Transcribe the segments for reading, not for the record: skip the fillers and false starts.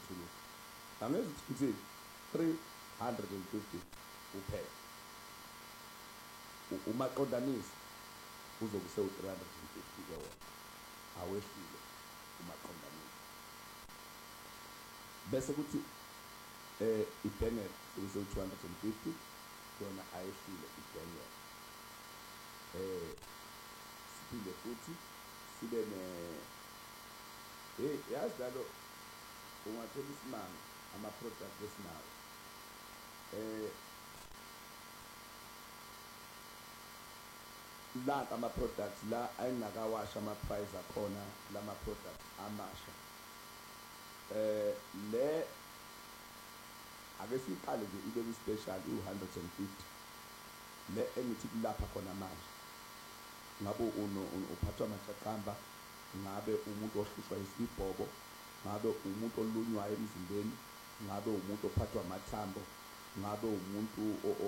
ngethuluzi angeze ukuthi 350 kuphela umaqondanisi uzokusewu 350 ke wona awehlile umaqondanisi bese kuthi iBennet sekusewu 250 yona ayehlile iBennet siphinde futhi sibe yazi njalo ungathola isimanga ama-product esinawo la ama-products la ayengakawasha ama-price akhona lama-products amasha le ake siqale nje ibe ku-special u-150 le engithi kulapha khona manje ngabe uphathwa amaqaqamba ngabe umuntu ohlushwa isibhobo ngabe umuntu olunywayo emzimbeni ngabe umuntu ophathwa amathambo ngabe umuntu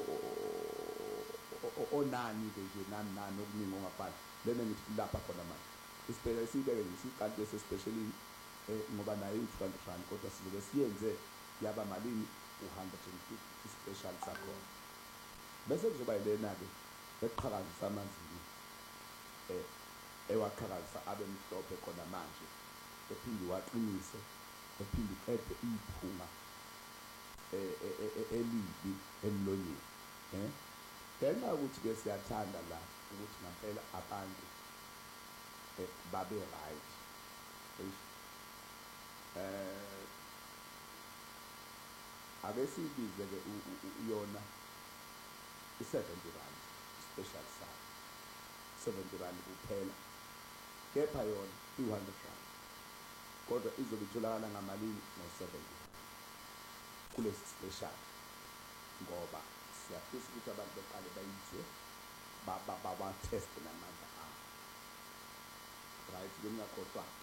onani nje nani okuningi ongafani lena ngithi lapha khona manje isibheke sibeke nje siqale especially ngoba nayo u200 kodwa sizobe siyenze yaba malini u150 special sakhona bese kuzoba yilena ke eqhakazisa amanzini ewaqhakaza abe mhlophe khona manje ephinde waqinise ephinde iqede iphunga elibi emlonyeni ngenxa ukuthi ke siyathanda la ukuthi ngempela abantu babe right ake sibize ke yona i70 rand special size 70 rand kuphela kepha yona i100 rand kodwa izobe itholakala ngamalini no70 kulesi special ngoba siyafisa ukuthi abantu beqale bayizwe baba test namandla abo right ngiyakhohlwa